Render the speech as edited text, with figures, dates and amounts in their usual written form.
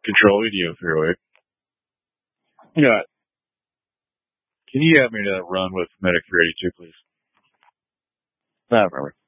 Control EDO 308. Yeah. Can you have me to run with Medic 382, please? I don't remember.